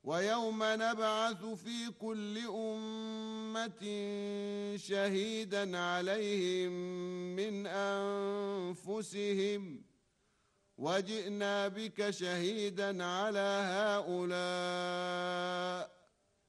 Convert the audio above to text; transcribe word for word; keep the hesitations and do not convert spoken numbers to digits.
ويوم نبعث في كل أمة شهيدا عليهم من أنفسهم وجئنا بك شهيدا على هؤلاء